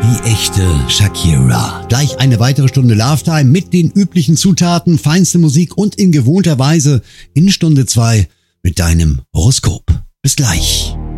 die echte Shakira. Gleich eine weitere Stunde Love Time mit den üblichen Zutaten, feinste Musik und in gewohnter Weise in Stunde 2 mit deinem Horoskop. Bis gleich.